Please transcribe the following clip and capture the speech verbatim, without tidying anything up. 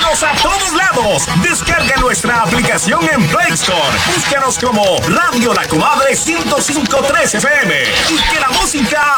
Bienvenidos a todos lados. Descarga nuestra aplicación en Play Store. Búscanos como Radio La Comadre ciento cinco punto tres F M y que la música